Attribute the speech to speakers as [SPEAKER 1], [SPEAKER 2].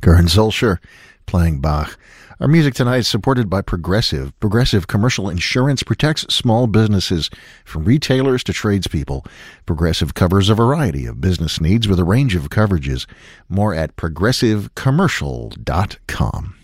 [SPEAKER 1] Karen Zolscher playing Bach. Our music tonight is supported by Progressive. Progressive Commercial Insurance protects small businesses from retailers to tradespeople. Progressive covers a variety of business needs with a range of coverages. More at progressivecommercial.com.